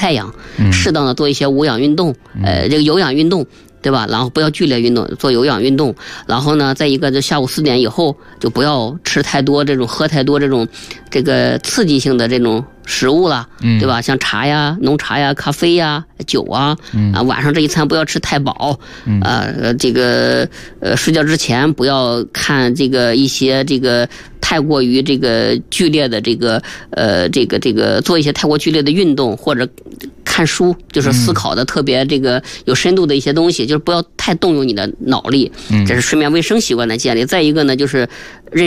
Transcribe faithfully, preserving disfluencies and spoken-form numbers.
太阳，适当的做一些无氧运动，呃，这个有氧运动。对吧？然后不要剧烈运动，做有氧运动。然后呢，再一个，就下午四点以后就不要吃太多这种、喝太多这种这个刺激性的这种食物了，嗯、对吧？像茶呀、浓茶呀、咖啡呀、酒啊，嗯、啊，晚上这一餐不要吃太饱，嗯、呃，这个呃，睡觉之前不要看这个一些这个。太过于这个剧烈的这个呃这个这个做一些太过剧烈的运动或者看书，就是思考的特别这个有深度的一些东西，就是不要太动用你的脑力，这是睡眠卫生习惯的建立。再一个呢，就是认